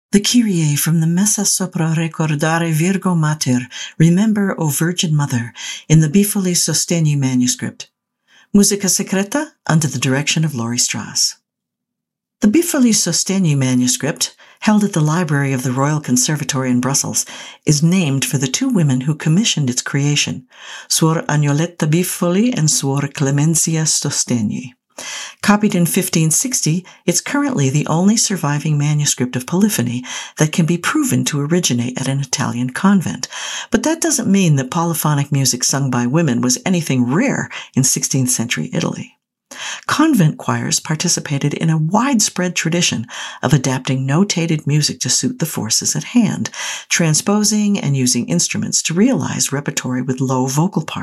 The Kyrie from the Messa sopra Recordare Virgo Mater, Remember, O Virgin Mother, in the Bifoli Sostegni manuscript. Musica Secreta, under the direction of Laurie Strauss. The Bifoli Sostegni manuscript, held at the Library of the Royal Conservatory in Brussels, is named for the two women who commissioned its creation, Suor Agnoletta Bifoli and Suor Clemenzia Sostegni. Copied in 1560, it's currently the only surviving manuscript of polyphony that can be proven to originate at an Italian convent. But that doesn't mean that polyphonic music sung by women was anything rare in 16th century Italy. Convent choirs participated in a widespread tradition of adapting notated music to suit the forces at hand, transposing and using instruments to realize repertory with low vocal parts.